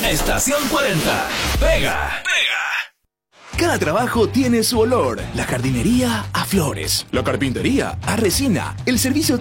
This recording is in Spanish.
Estación 40. Pega. Cada trabajo tiene su olor. La jardinería a flores, la carpintería a resina, el servicio